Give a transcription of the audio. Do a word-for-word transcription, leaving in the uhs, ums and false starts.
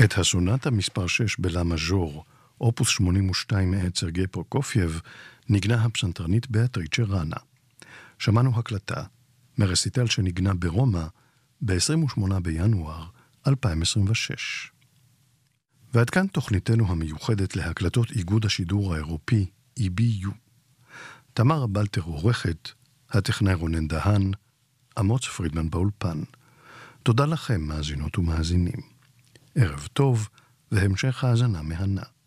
את הסונטה מספר שש בלה מז'ור, אופוס שמונים ושתיים מאת סרגי פרוקופייב, נגנה הפסנתרנית ביאטריצ'ה ראנה. שמענו הקלטה מרסיטל שנגנה ברומא ב-עשרים ושמונה בינואר אלפיים עשרים ושש. ועד כאן תוכניתנו המיוחדת להקלטות איגוד השידור האירופי אי בי יו. תמר בלטר עורכת, הטכנאי רונן דהן, אמוץ פרידמן באולפן. תודה לכם מאזינות ומאזינים. ערב טוב והמשך האזנה מהנה.